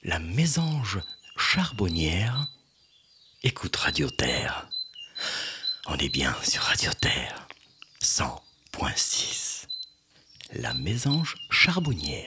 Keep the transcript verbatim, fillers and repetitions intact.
la mésange charbonnière écoute Radio Terre. On est bien sur Radio Terre, cent point six. La mésange charbonnière.